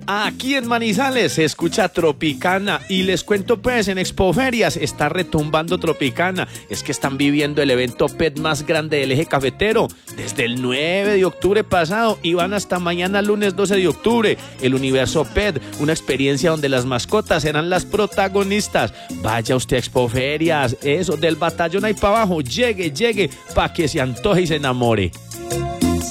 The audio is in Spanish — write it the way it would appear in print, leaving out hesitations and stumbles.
Aquí en Manizales se escucha Tropicana y les cuento pues en Expoferias está retumbando Tropicana. Es que están viviendo el evento PET más grande del eje cafetero desde el 9 de octubre pasado y van hasta mañana lunes 12 de octubre. El Universo PET, una experiencia donde las mascotas serán las protagonistas. Vaya usted a Expoferias, eso del batallón ahí para abajo, llegue, pa' que se antoje y se enamore.